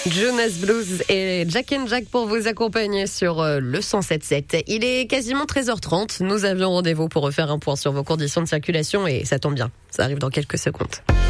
Jonas Blues et Jack and Jack pour vous accompagner sur le 107.7. Il est quasiment 13h30. Nous avions rendez-vous pour refaire un point sur vos conditions de circulation et ça tombe bien. Ça arrive dans quelques secondes.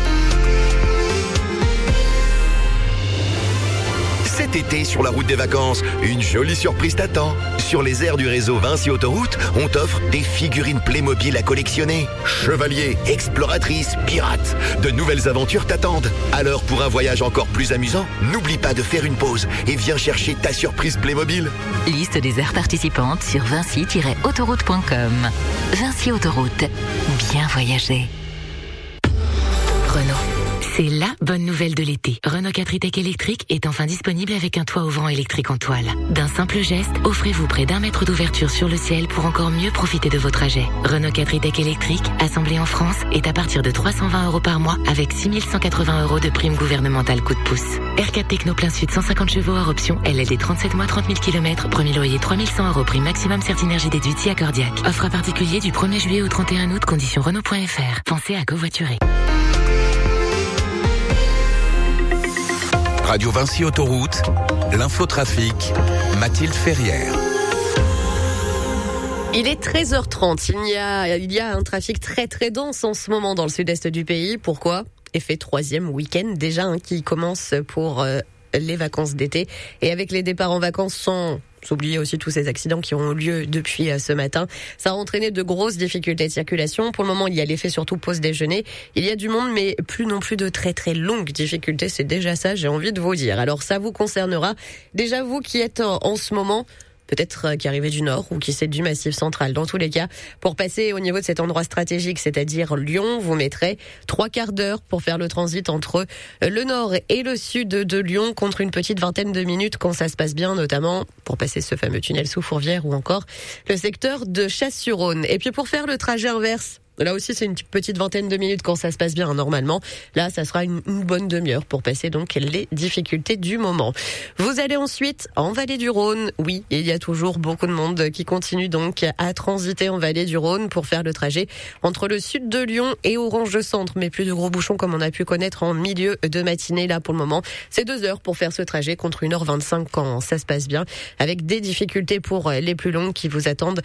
Cet été, sur la route des vacances, une jolie surprise t'attend. Sur les aires du réseau Vinci Autoroute, on t'offre des figurines Playmobil à collectionner. Chevaliers, exploratrices, pirates, de nouvelles aventures t'attendent. Alors pour un voyage encore plus amusant, n'oublie pas de faire une pause et viens chercher ta surprise Playmobil. Liste des aires participantes sur vinci-autoroute.com. Vinci Autoroute, bien voyager. Renault. C'est la bonne nouvelle de l'été. Renault 4 e-Tech électrique est enfin disponible avec un toit ouvrant électrique en toile. D'un simple geste, offrez-vous près d'1 mètre d'ouverture sur le ciel pour encore mieux profiter de vos trajets. Renault 4 e-Tech électrique, assemblé en France, est à partir de 320 € par mois avec 6 180 € de prime gouvernementale coup de pouce. R4 Techno plein sud 150 chevaux hors option, LLD 37 mois 30 000 km, premier loyer 3100 € prime maximum Certinergie déduite si accordiaque. Offre à particulier du 1er juillet au 31 août, conditions Renault.fr. Pensez à covoiturer. Radio Vinci Autoroute, l'infotrafic, Mathilde Ferrière. Il est 13h30. Il y a un trafic très très dense en ce moment dans le sud-est du pays. Pourquoi ? Effet troisième week-end déjà qui commence pour les vacances d'été. Et avec les départs en vacances sans oublier aussi tous ces accidents qui ont eu lieu depuis ce matin. Ça a entraîné de grosses difficultés de circulation. Pour le moment, il y a l'effet surtout pause déjeuner. Il y a du monde, mais plus non plus de très très longues difficultés. C'est déjà ça, j'ai envie de vous dire. Alors ça vous concernera. Déjà vous qui êtes en ce moment, peut-être qui arrivez du Nord ou qui c'est du Massif Central. Dans tous les cas, pour passer au niveau de cet endroit stratégique, c'est-à-dire Lyon, vous mettrez 3/4 d'heure pour faire le transit entre le Nord et le Sud de Lyon contre une petite vingtaine de minutes quand ça se passe bien, notamment pour passer ce fameux tunnel sous Fourvière ou encore le secteur de Chasse-sur-Rhône. Et puis pour faire le trajet inverse, là aussi, c'est une petite vingtaine de minutes quand ça se passe bien, normalement. Là, ça sera une bonne demi-heure pour passer donc les difficultés du moment. Vous allez ensuite en Vallée du Rhône. Oui, il y a toujours beaucoup de monde qui continue donc à transiter en Vallée du Rhône pour faire le trajet entre le sud de Lyon et Orange Centre. Mais plus de gros bouchons comme on a pu connaître en milieu de matinée. Là, pour le moment, c'est 2 heures pour faire ce trajet contre 1h25 quand ça se passe bien, avec des difficultés pour les plus longues qui vous attendent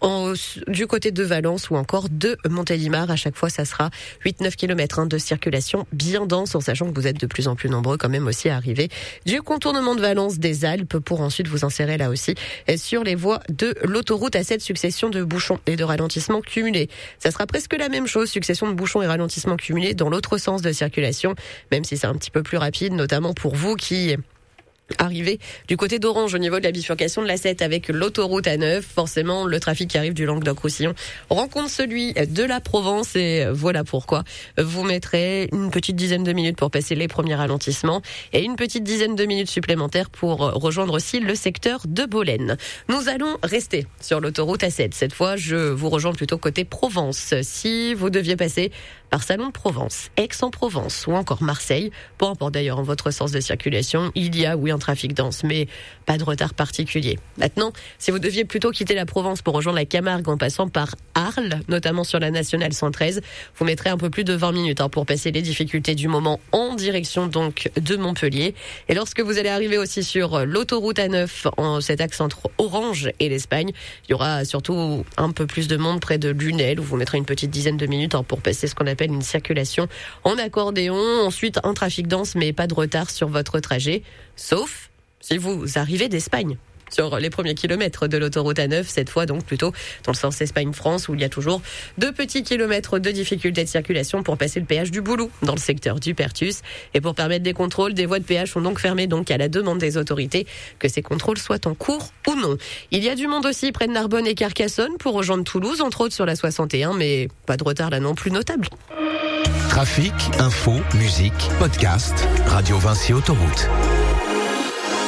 du côté de Valence ou encore de Montélimar. À chaque fois, ça sera 8-9 km de circulation bien dense, en sachant que vous êtes de plus en plus nombreux quand même aussi à arriver du contournement de Valence des Alpes pour ensuite vous insérer là aussi sur les voies de l'autoroute à cette succession de bouchons et de ralentissements cumulés. Ça sera presque la même chose, succession de bouchons et ralentissements cumulés dans l'autre sens de circulation, même si c'est un petit peu plus rapide, notamment pour vous qui arrivé du côté d'Orange au niveau de la bifurcation de l'A7 avec l'autoroute A9, forcément le trafic qui arrive du Languedoc-Roussillon rencontre celui de la Provence et voilà pourquoi vous mettrez une petite dizaine de minutes pour passer les premiers ralentissements et une petite dizaine de minutes supplémentaires pour rejoindre aussi le secteur de Bolène. Nous allons rester sur l'autoroute A7. Cette fois, je vous rejoins plutôt côté Provence. Si vous deviez passer par Salon de Provence, Aix-en-Provence ou encore Marseille, peu importe d'ailleurs en votre sens de circulation, il y a un trafic dense, mais pas de retard particulier. Maintenant, si vous deviez plutôt quitter la Provence pour rejoindre la Camargue en passant par Arles, notamment sur la nationale 113, vous mettrez un peu plus de 20 minutes pour passer les difficultés du moment en direction donc de Montpellier. Et lorsque vous allez arriver aussi sur l'autoroute A9, en cet axe entre Orange et l'Espagne, il y aura surtout un peu plus de monde près de Lunel, où vous mettrez une petite dizaine de minutes pour passer ce qu'on appelle une circulation en accordéon. Ensuite, un trafic dense, mais pas de retard sur votre trajet, sauf si vous arrivez d'Espagne sur les premiers kilomètres de l'autoroute A9, cette fois donc plutôt dans le sens Espagne-France, où il y a toujours 2 petits kilomètres de difficulté de circulation pour passer le péage du Boulou dans le secteur du Pertus. Et pour permettre des contrôles, des voies de péage sont donc fermées donc à la demande des autorités, que ces contrôles soient en cours ou non. Il y a du monde aussi près de Narbonne et Carcassonne pour rejoindre Toulouse, entre autres sur la 61, mais pas de retard là non plus notable. Trafic, info, musique, podcast, Radio Vinci Autoroute.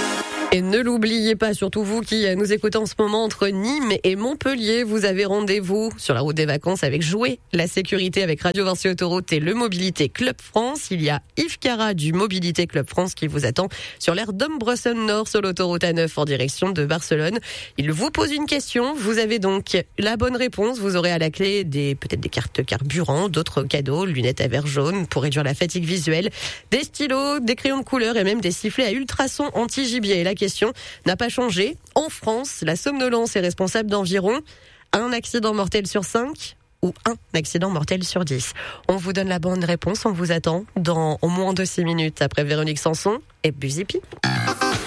Et ne l'oubliez pas, surtout vous qui nous écoutez en ce moment entre Nîmes et Montpellier, vous avez rendez-vous sur la route des vacances avec Jouer la sécurité avec Radio Vinci Autoroute et le Mobilité Club France. Il y a Yves Cara du Mobilité Club France qui vous attend sur l'aire d'Ombresson Nord sur l'autoroute A9 en direction de Barcelone. Il vous pose une question, vous avez donc la bonne réponse, vous aurez à la clé peut-être des cartes carburant, d'autres cadeaux, lunettes à verre jaune pour réduire la fatigue visuelle, des stylos, des crayons de couleur et même des sifflets à ultrasons anti-gibier. Et la question n'a pas changé. En France, la somnolence est responsable d'environ un accident mortel sur 5 ou un accident mortel sur 10. On vous donne la bonne réponse, on vous attend dans au moins de 6 minutes après Véronique Sanson et Buzipi.